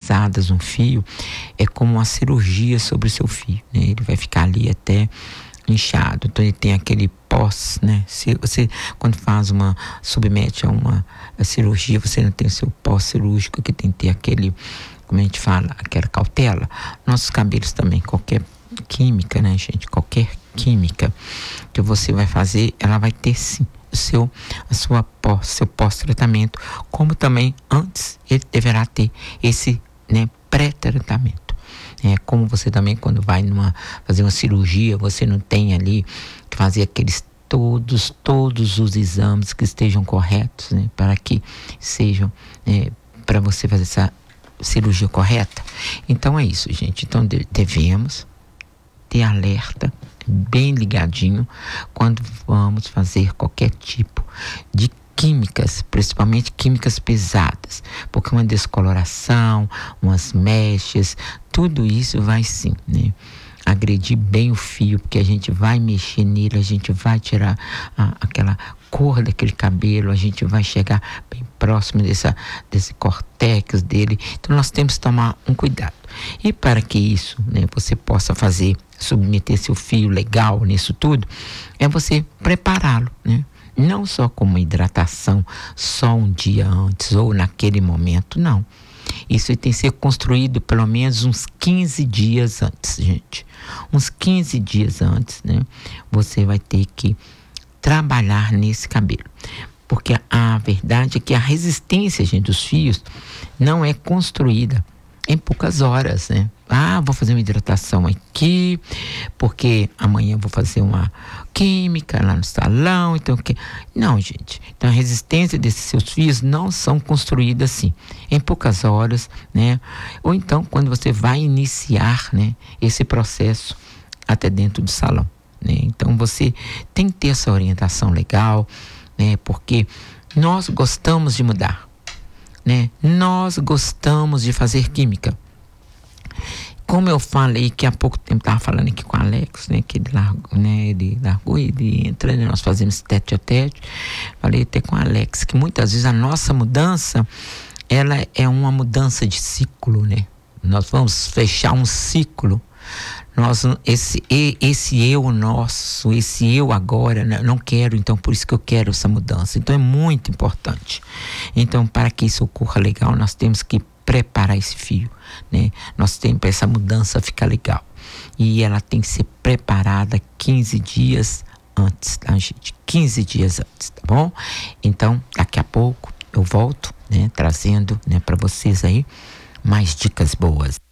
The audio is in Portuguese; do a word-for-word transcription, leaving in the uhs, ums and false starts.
pesadas no fio, é como uma cirurgia sobre o seu fio, né? Ele vai ficar ali até inchado, então ele tem aquele pós, né? Se você, quando faz uma, submete a uma a cirurgia, você não tem o seu pós cirúrgico, que tem que ter aquele, como a gente fala, aquela cautela. Nossos cabelos também, qualquer química, né, gente? Qualquer química que você vai fazer, ela vai ter sim o seu, a sua pós, seu pós-tratamento, como também antes ele deverá ter esse, né, pré-tratamento. É como você também, quando vai numa, fazer uma cirurgia, você não tem ali que fazer aqueles todos, todos os exames que estejam corretos, né, para que sejam, é, para você fazer essa cirurgia correta. Então é isso, gente. Então devemos ter alerta, bem ligadinho, quando vamos fazer qualquer tipo de químicas, principalmente químicas pesadas, porque uma descoloração, umas mechas, tudo isso vai sim, né, agredir bem o fio, porque a gente vai mexer nele, a gente vai tirar a, aquela cor daquele cabelo, a gente vai chegar bem próximo dessa, desse córtex dele. Então nós temos que tomar um cuidado. E para que isso, né, você possa fazer, submeter seu fio legal nisso tudo, é você prepará-lo, né? Não só como hidratação, só um dia antes ou naquele momento, não. Isso tem que ser construído pelo menos uns quinze dias antes, gente. Uns quinze dias antes, né? Você vai ter que trabalhar nesse cabelo. Porque a verdade é que a resistência, gente, dos fios não é construída em poucas horas, né? Ah, vou fazer uma hidratação aqui, porque amanhã vou fazer uma química lá no salão, então que não, gente. Então a resistência desses seus fios não são construídas assim, em poucas horas, né? Ou então quando você vai iniciar, né, esse processo até dentro do salão, né? Então você tem que ter essa orientação legal, né? Porque nós gostamos de mudar, né? Nós gostamos de fazer química. Como eu falei que há pouco tempo, estava falando aqui com o Alex, né, que ele largou, né, ele largou, ele entra, né, nós fazemos tete a tete. Falei até com o Alex que muitas vezes a nossa mudança, ela é uma mudança de ciclo, né? Nós vamos fechar um ciclo. Nós, esse, esse eu nosso, esse eu agora, né, não quero, então por isso que eu quero essa mudança. Então é muito importante. Então, para que isso ocorra legal, nós temos que preparar esse fio, né? Nós temos, para essa mudança ficar legal, e ela tem que ser preparada quinze dias antes, tá, gente? quinze dias antes, tá bom? Então, daqui a pouco eu volto, né, trazendo, né, para vocês aí mais dicas boas.